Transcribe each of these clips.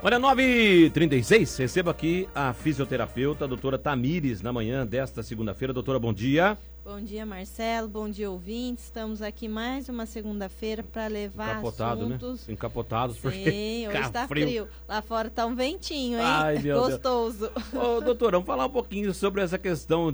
Olha, 9h36, recebo aqui a fisioterapeuta, a doutora Tamires, na manhã desta segunda-feira. Doutora, bom dia. Bom dia, Marcelo. Bom dia, ouvintes. Estamos aqui mais uma segunda-feira para levar assuntos... Né? Encapotados, Sim, porque hoje está frio. Lá fora está um ventinho, hein? Ai, meu gostoso. Deus. Ô, doutora, vamos falar um pouquinho sobre essa questão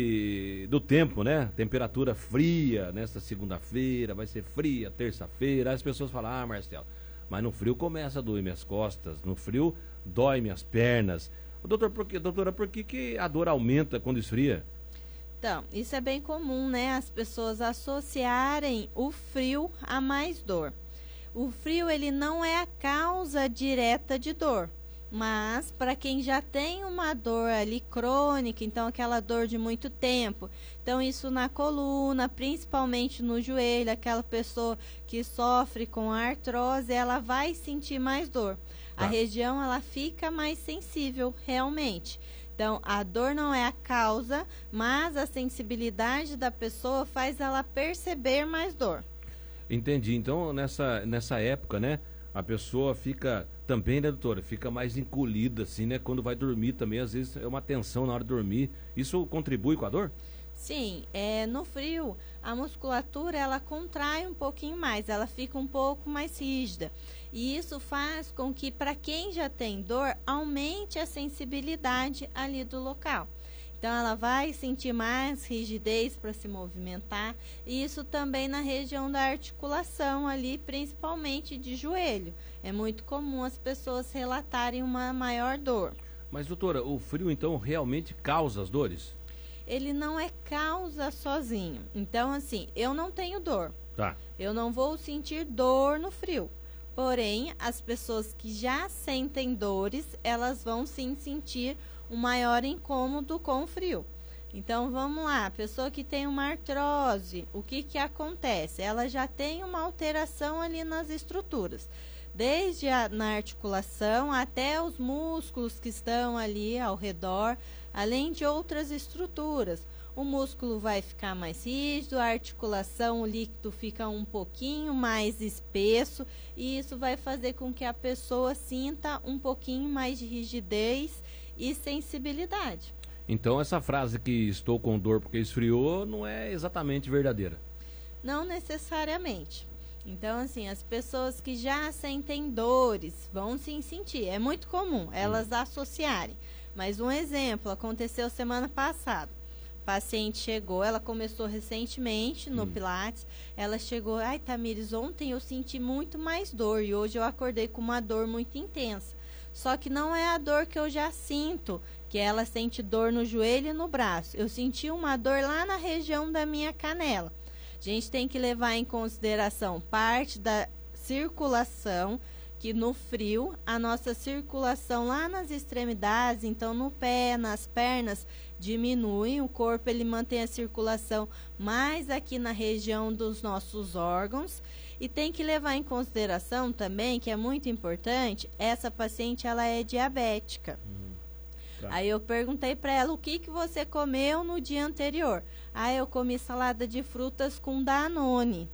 do tempo, né? Temperatura fria nesta segunda-feira, vai ser fria terça-feira. As pessoas falam, Marcelo, mas no frio começa a doer minhas costas, no frio dói minhas pernas. Doutora, por que a dor aumenta quando esfria? Então, isso é bem comum, né? As pessoas associarem o frio a mais dor. O frio, ele não é a causa direta de dor, mas para quem já tem uma dor ali crônica, então aquela dor de muito tempo, então isso na coluna, principalmente no joelho, aquela pessoa que sofre com artrose, ela vai sentir mais dor. A região, ela fica mais sensível, realmente. Então, a dor não é a causa, mas a sensibilidade da pessoa faz ela perceber mais dor. Entendi. Então, nessa época, né, a pessoa fica também, né, doutora, fica mais encolhida, assim, né, quando vai dormir também, às vezes é uma tensão na hora de dormir. Isso contribui com a dor? Sim, no frio, a musculatura, ela contrai um pouquinho mais, ela fica um pouco mais rígida. E isso faz com que, para quem já tem dor, aumente a sensibilidade ali do local. Então, ela vai sentir mais rigidez para se movimentar. E isso também na região da articulação ali, principalmente de joelho. É muito comum as pessoas relatarem uma maior dor. Mas, doutora, o frio, então, realmente causa as dores? Ele não é causa sozinho. Então, assim, eu não tenho dor. Tá. Eu não vou sentir dor no frio. Porém, as pessoas que já sentem dores, elas vão sim sentir um maior incômodo com o frio. Então, vamos lá, a pessoa que tem uma artrose, o que acontece? Ela já tem uma alteração ali nas estruturas. Desde na articulação até os músculos que estão ali ao redor, além de outras estruturas. O músculo vai ficar mais rígido, a articulação, o líquido fica um pouquinho mais espesso e isso vai fazer com que a pessoa sinta um pouquinho mais de rigidez e sensibilidade. Então essa frase que estou com dor porque esfriou não é exatamente verdadeira? Não necessariamente. Então, assim, as pessoas que já sentem dores vão sim sentir. É muito comum elas associarem. Mas um exemplo, aconteceu semana passada. A paciente chegou, ela começou recentemente no Pilates. Ela chegou, Tamires, ontem eu senti muito mais dor e hoje eu acordei com uma dor muito intensa. Só que não é a dor que eu já sinto, que ela sente dor no joelho e no braço. Eu senti uma dor lá na região da minha canela. A gente tem que levar em consideração parte da circulação, que no frio, a nossa circulação lá nas extremidades, então no pé, nas pernas, diminui, o corpo ele mantém a circulação mais aqui na região dos nossos órgãos. E tem que levar em consideração também, que é muito importante, essa paciente ela é diabética. Aí eu perguntei para ela, o que você comeu no dia anterior? Eu comi salada de frutas com Danone.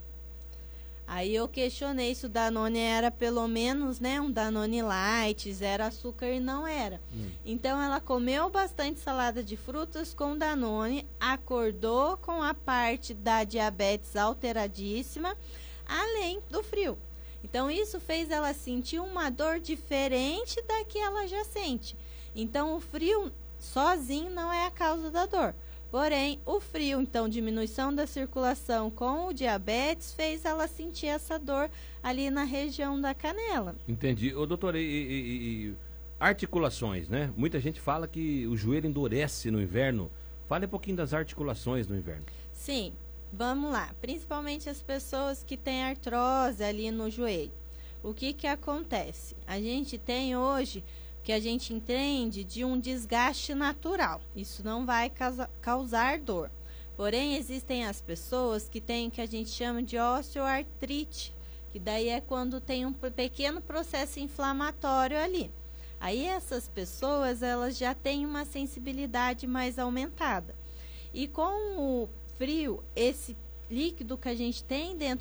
Aí eu questionei se o Danone era pelo menos, né, um Danone Light, zero açúcar, e não era. Então ela comeu bastante salada de frutas com Danone, acordou com a parte da diabetes alteradíssima, além do frio. Então isso fez ela sentir uma dor diferente da que ela já sente. Então o frio sozinho não é a causa da dor. Porém, o frio, então, diminuição da circulação com o diabetes, fez ela sentir essa dor ali na região da canela. Entendi. Ô, doutora, e articulações, né? Muita gente fala que o joelho endurece no inverno. Fale um pouquinho das articulações no inverno. Sim, vamos lá. Principalmente as pessoas que têm artrose ali no joelho. O que acontece? A gente tem hoje... que a gente entende de um desgaste natural. Isso não vai causar dor. Porém, existem as pessoas que têm o que a gente chama de osteoartrite, que daí é quando tem um pequeno processo inflamatório ali. Aí essas pessoas, elas já têm uma sensibilidade mais aumentada. E com o frio, esse líquido que a gente tem dentro